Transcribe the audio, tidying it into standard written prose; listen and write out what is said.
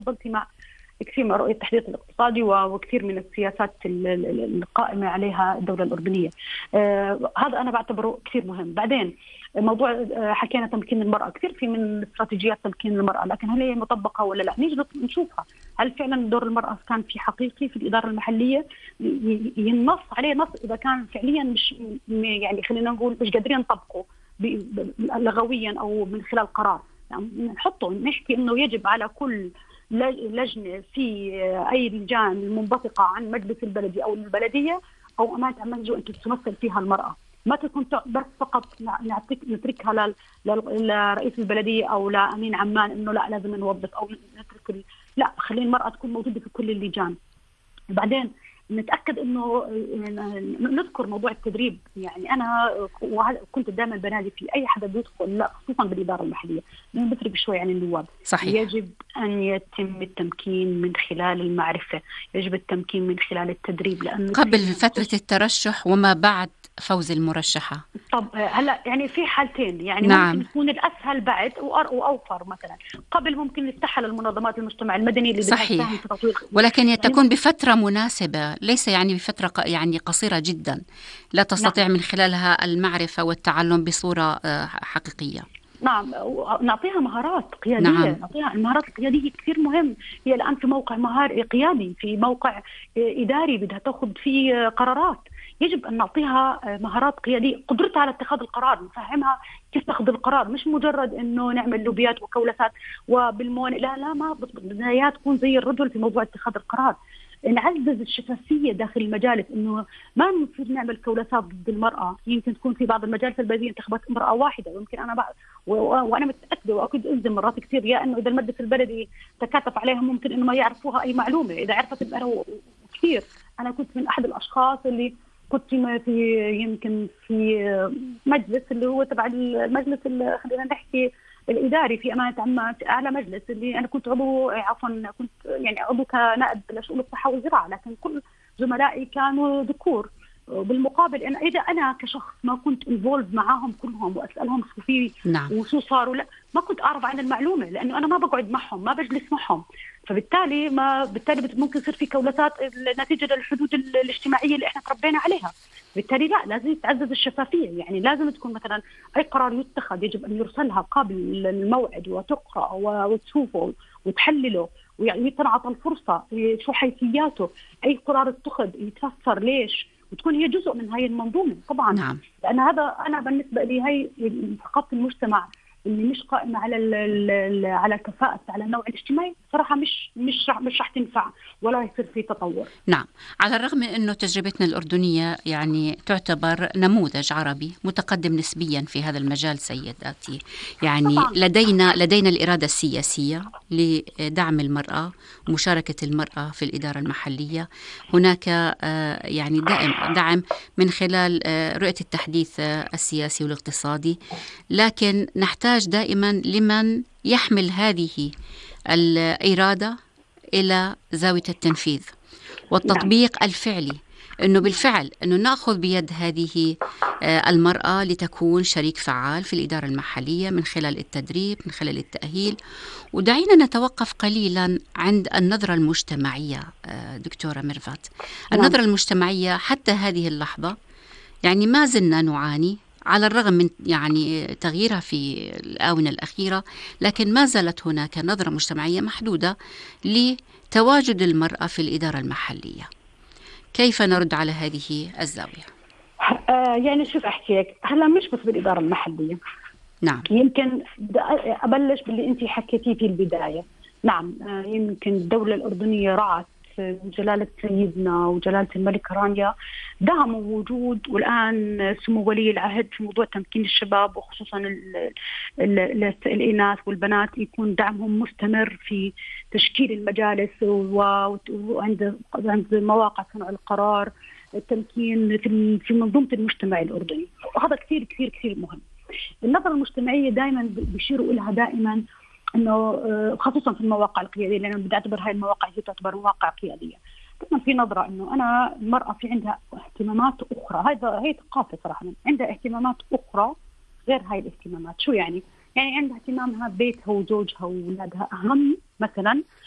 تفضلتي مع كثير من رؤية التحديث الاقتصادي وكثير من السياسات القائمة عليها الدولة الأردنية. هذا أنا بعتبره كثير مهم. بعدين موضوع حكينا تمكين المرأة، كثير في من استراتيجيات تمكين المرأة، لكن هل هي مطبقة ولا لا؟ نيجي نشوفها، هل فعلا دور المرأة كان في حقيقي في الإدارة المحلية ينص عليه نص إذا كان فعليا مش يعني خلينا نقول مش قادرين نطبقه لغويا أو من خلال قرار، يعني نحطه نحكي إنه يجب على كل لجنة في أي لجان منبثقة عن مجلس البلدي أو البلدية أو أمانة عمان أن تمثل فيها المرأة، ما تكون بس فقط نتركها لرئيس البلدية أو لأمين عمان إنه لا لازم نوظف أو نترك لا، خلي المرأة تكون موجودة في كل اللجان. بعدين نتأكد إنه نذكر موضوع التدريب، يعني أنا كنت دائما بنادي في أي حدا بيدخل لا خصوصا بالإدارة المحلية لأنه بفرق شوي عن النواب. صحيح. يجب أن يتم التمكين من خلال المعرفة، يجب التمكين من خلال التدريب، لأنه قبل فترة الترشح وما بعد فوز المرشحة. طب هلا يعني في حالتين، يعني نعم. ممكن يكون الأسهل بعد وأوفر. مثلا قبل ممكن يفتحها للمنظمات المجتمع المدني اللي صحيح، في تطوير، ولكن تكون بفترة مناسبة، ليس يعني بفترة يعني قصيرة جدا لا تستطيع من خلالها المعرفة والتعلم بصورة حقيقية. نعم، نعطيها مهارات قيادية. نعم. نعطيها المهارات القيادية كثير مهم. هي الآن في موقع مهاري قيادي، في موقع إداري بدها تأخذ فيه قرارات، يجب أن نعطيها مهارات قيادية، قدرتها على اتخاذ القرار، نفهمها كيف تأخذ القرار، مش مجرد إنه نعمل لوبيات وكولسات وبالمون. لا ما بدها تكون زي الرجل في موضوع اتخاذ القرار. نعزز الشفافية داخل المجالس، إنه ما نصير نعمل كولسات ضد المرأة. يمكن تكون في بعض المجالس البلدية انتخابات امرأة واحدة، ويمكن أنا وأنا متأكدة وأكيد ألزم مرات كثير يا إنه إذا المجلس البلدي تكاتف عليها ممكن إنه ما يعرفوها أي معلومة، إذا عرفت المرأة كثير. أنا كنت من أحد الأشخاص اللي كنت في يمكن في مجلس اللي هو تبع المجلس اللي خلينا نحكي الإداري في أمانة عمان، أعلى مجلس، اللي أنا كنت كنت يعني عضو كنائب لشؤون الصحة والزراعة، لكن كل زملائي كانوا ذكور. بالمقابل إذا أنا كشخص ما كنت انفولف معاهم كلهم وأسألهم شو في وشو صاروا، لا ما كنت أعرف عن المعلومة، لأنه أنا ما بقعد معهم، ما بجلس معهم. فبالتالي ممكن يصير في كولسات نتيجة للحدود الاجتماعية اللي احنا تربينا عليها. بالتالي لا، لازم تعزز الشفافية، يعني لازم تكون مثلا أي قرار يتخذ يجب أن يرسلها قبل الموعد وتقرأ وتشوفه وتحلله ويتنعطى الفرصة شو حيثياته، أي قرار اتخذ يتفسر ليش، وتكون هي جزء من هاي المنظومة طبعا. نعم. لأن هذا أنا بالنسبة لي هاي ثقافة المجتمع اللي مش قائمة على كفاءة على النوع الاجتماعي، صراحة مش راح تنفع ولا يصير في تطور. نعم، على الرغم من أنه تجربتنا الأردنية يعني تعتبر نموذج عربي متقدم نسبيا في هذا المجال سيداتي، يعني طبعا. لدينا الإرادة السياسية لدعم المرأة ومشاركة المرأة في الإدارة المحلية. هناك يعني دعم من خلال رؤية التحديث السياسي والاقتصادي، لكن نحتاج دائما لمن يحمل هذه الإرادة إلى زاوية التنفيذ والتطبيق الفعلي، أنه بالفعل أنه نأخذ بيد هذه المرأة لتكون شريك فعال في الإدارة المحلية من خلال التدريب، من خلال التأهيل. ودعينا نتوقف قليلا عند النظرة المجتمعية دكتورة ميرفت. النظرة المجتمعية حتى هذه اللحظة يعني ما زلنا نعاني، على الرغم من يعني تغييرها في الآونة الأخيرة، لكن ما زالت هناك نظرة مجتمعية محدودة لتواجد المرأة في الإدارة المحلية. كيف نرد على هذه الزاوية؟ يعني شوف أحكي لك، هلا مش بس بالإدارة المحلية. نعم. يمكن أبلش باللي أنت حكيتيه في البداية. نعم، يمكن الدولة الأردنية رعت جلالة سيدنا وجلالة الملك رانيا دعموا وجود، والآن سمو ولي العهد في موضوع تمكين الشباب وخصوصا الإناث والبنات يكون دعمهم مستمر في تشكيل المجالس وعند مواقع صنع القرار، التمكين في منظومة المجتمع الأردني، وهذا كثير كثير كثير مهم. النظرة المجتمعية دائما بيشيروا لها دائما انه خصوصا في المواقع القياديه، لانه بدي اعتبر هاي المواقع هي تعتبر مواقع قياديه. طبعا في نظره انه انا المراه في عندها اهتمامات اخرى، هي ثقافه صراحه، عندها اهتمامات اخرى غير هاي الاهتمامات. شو يعني؟ يعني عندها اهتمامها ببيتها وزوجها واولادها اهم مثلا